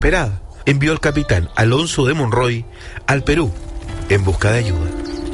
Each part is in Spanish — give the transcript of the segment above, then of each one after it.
desesperada, envió al capitán Alonso de Monroy al Perú en busca de ayuda.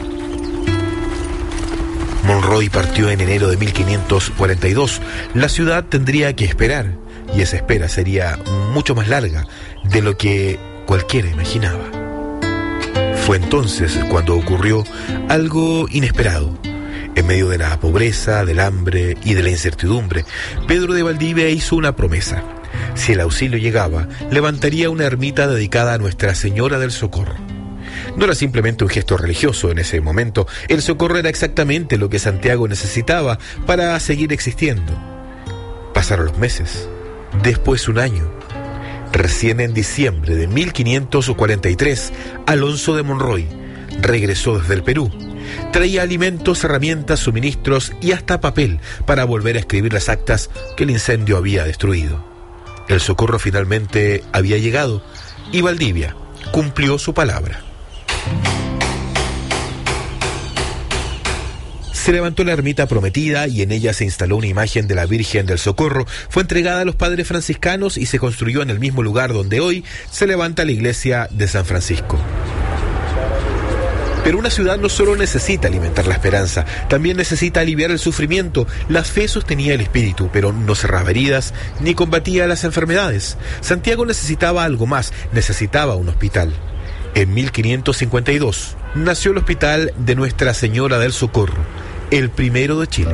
Monroy partió en enero de 1542. La ciudad tendría que esperar, y esa espera sería mucho más larga de lo que cualquiera imaginaba. Fue entonces cuando ocurrió algo inesperado. En medio de la pobreza, del hambre y de la incertidumbre, Pedro de Valdivia hizo una promesa. Si el auxilio llegaba, levantaría una ermita dedicada a Nuestra Señora del Socorro. No era simplemente un gesto religioso en ese momento, el socorro era exactamente lo que Santiago necesitaba para seguir existiendo. Pasaron los meses, después un año. Recién en diciembre de 1543, Alonso de Monroy regresó desde el Perú. Traía alimentos, herramientas, suministros y hasta papel para volver a escribir las actas que el incendio había destruido. El socorro finalmente había llegado y Valdivia cumplió su palabra. Se levantó la ermita prometida y en ella se instaló una imagen de la Virgen del Socorro. Fue entregada a los padres franciscanos y se construyó en el mismo lugar donde hoy se levanta la iglesia de San Francisco. Pero una ciudad no solo necesita alimentar la esperanza, también necesita aliviar el sufrimiento. La fe sostenía el espíritu, pero no cerraba heridas ni combatía las enfermedades. Santiago necesitaba algo más, necesitaba un hospital. En 1552 nació el Hospital de Nuestra Señora del Socorro, el primero de Chile.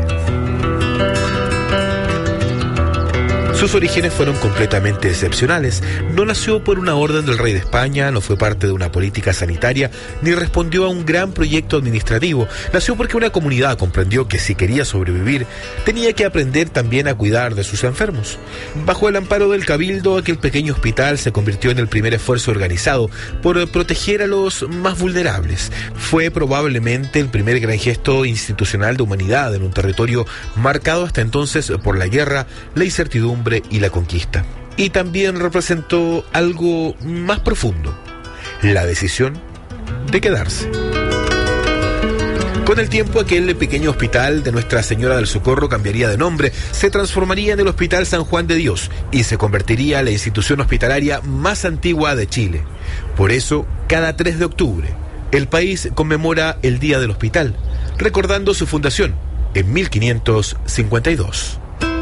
Sus orígenes fueron completamente excepcionales. No nació por una orden del rey de España, no fue parte de una política sanitaria, ni respondió a un gran proyecto administrativo. Nació porque una comunidad comprendió que si quería sobrevivir, tenía que aprender también a cuidar de sus enfermos. Bajo el amparo del Cabildo, aquel pequeño hospital se convirtió en el primer esfuerzo organizado por proteger a los más vulnerables. Fue probablemente el primer gran gesto institucional de humanidad en un territorio marcado hasta entonces por la guerra, la incertidumbre y la conquista. Y también representó algo más profundo: la decisión de quedarse. Con el tiempo, aquel pequeño hospital de Nuestra Señora del Socorro cambiaría de nombre, se transformaría en el Hospital San Juan de Dios y se convertiría en la institución hospitalaria más antigua de Chile. Por eso, cada 3 de octubre, el país conmemora el Día del Hospital, recordando su fundación en 1552.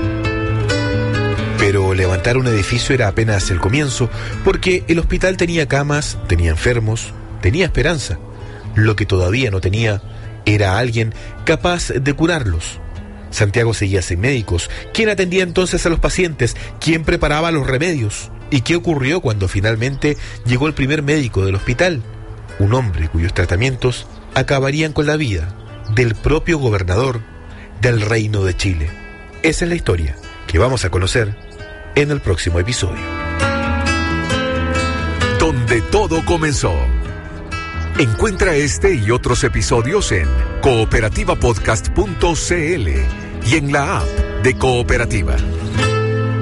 Pero levantar un edificio era apenas el comienzo, porque el hospital tenía camas, tenía enfermos, tenía esperanza. Lo que todavía no tenía era alguien capaz de curarlos. Santiago seguía sin médicos. ¿Quién atendía entonces a los pacientes? ¿Quién preparaba los remedios? ¿Y qué ocurrió cuando finalmente llegó el primer médico del hospital? Un hombre cuyos tratamientos acabarían con la vida del propio gobernador del Reino de Chile. Esa es la historia que vamos a conocer en el próximo episodio. Donde todo comenzó. Encuentra este y otros episodios en cooperativapodcast.cl y en la app de Cooperativa.